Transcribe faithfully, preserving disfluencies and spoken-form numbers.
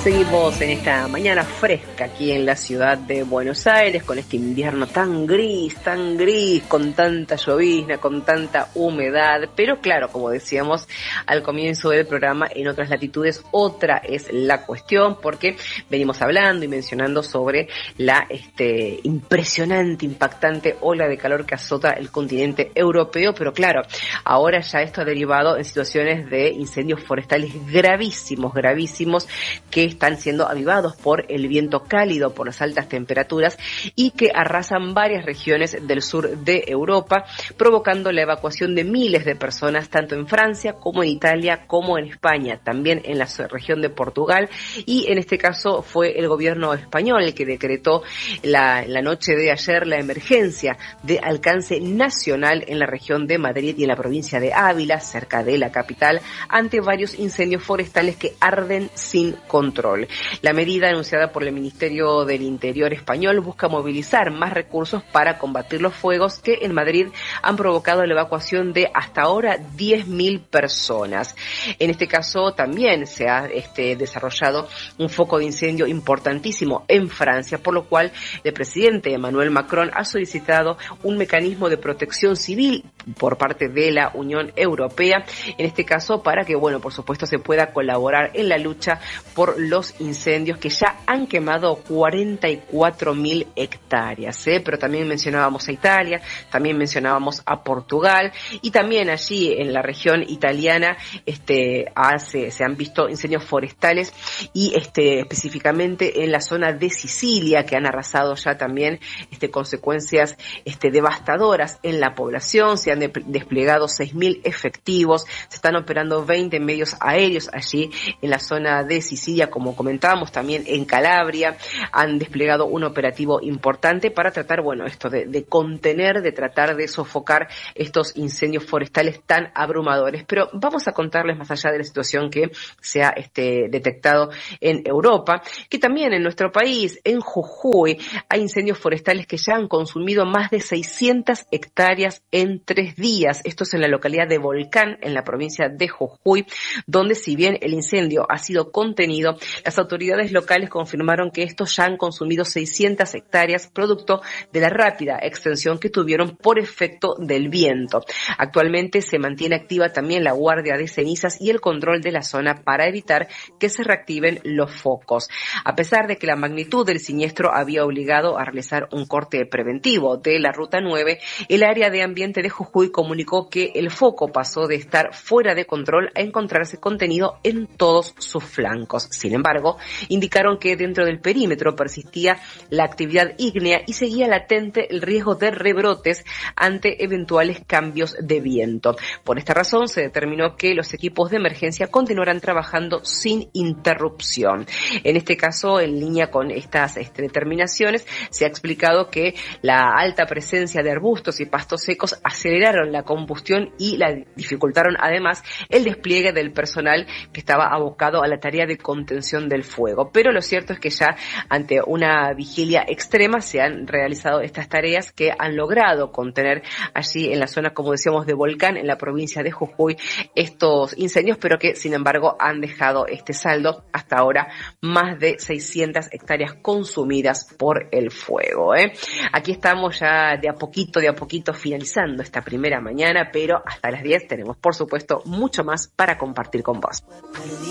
Seguimos en esta mañana fresca aquí en la ciudad de Buenos Aires, con este invierno tan gris, tan gris, con tanta llovizna, con tanta humedad, pero claro, como decíamos al comienzo del programa, en otras latitudes otra es la cuestión, porque venimos hablando y mencionando sobre la este impresionante, impactante ola de calor que azota el continente europeo, pero claro, ahora ya esto ha derivado en situaciones de incendios forestales gravísimos, gravísimos, que están siendo avivados por el viento cálido, por las altas temperaturas y que arrasan varias regiones del sur de Europa, provocando la evacuación de miles de personas tanto en Francia como en Italia como en España, también en la región de Portugal, y en este caso fue el gobierno español el que decretó la, la noche de ayer la emergencia de alcance nacional en la región de Madrid y en la provincia de Ávila, cerca de la capital, ante varios incendios forestales que arden sin control. La medida anunciada por el Ministerio del Interior español busca movilizar más recursos para combatir los fuegos que en Madrid han provocado la evacuación de hasta ahora diez mil personas. En este caso también se ha este, desarrollado un foco de incendio importantísimo en Francia, por lo cual el presidente Emmanuel Macron ha solicitado un mecanismo de protección civil por parte de la Unión Europea, en este caso para que, bueno, por supuesto se pueda colaborar en la lucha por los incendios que ya han quemado cuarenta y cuatro mil hectáreas, ¿eh? Pero también mencionábamos a Italia, también mencionábamos a Portugal, y también allí en la región italiana este hace, se han visto incendios forestales y este específicamente en la zona de Sicilia, que han arrasado ya también este consecuencias este devastadoras en la población. Se han de, desplegado seis mil efectivos, se están operando veinte medios aéreos allí en la zona de Sicilia, como comentábamos, también en Calabria han desplegado un operativo importante para tratar, bueno, esto de, de contener, de tratar de sofocar estos incendios forestales tan abrumadores. Pero vamos a contarles, más allá de la situación que se ha este, detectado en Europa, que también en nuestro país, en Jujuy, hay incendios forestales que ya han consumido más de seiscientas hectáreas en tres días. Esto es en la localidad de Volcán, en la provincia de Jujuy, donde si bien el incendio ha sido contenido, las autoridades locales confirmaron que estos ya han consumido seiscientas hectáreas, producto de la rápida extensión que tuvieron por efecto del viento. Actualmente se mantiene activa también la guardia de cenizas y el control de la zona para evitar que se reactiven los focos. A pesar de que la magnitud del siniestro había obligado a realizar un corte preventivo de la ruta nueve, el área de ambiente de Jujuy comunicó que el foco pasó de estar fuera de control a encontrarse contenido en todos sus flancos. Sin embargo, indicaron que dentro del perímetro persistía la actividad ígnea y seguía latente el riesgo de rebrotes ante eventuales cambios de viento. Por esta razón, se determinó que los equipos de emergencia continuarán trabajando sin interrupción. En este caso, en línea con estas este, determinaciones, se ha explicado que la alta presencia de arbustos y pastos secos aceleraron la combustión y la dificultaron además el despliegue del personal que estaba abocado a la tarea de contención del fuego. Pero lo cierto es que ya ante una vigilia extrema se han realizado estas tareas que han logrado contener allí en la zona, como decíamos, de Volcán, en la provincia de Jujuy, estos incendios, pero que sin embargo han dejado este saldo hasta ahora más de seiscientas hectáreas consumidas por el fuego, ¿eh? Aquí estamos ya de a poquito, de a poquito finalizando esta primera mañana, pero hasta las diez tenemos por supuesto mucho más para compartir con vos.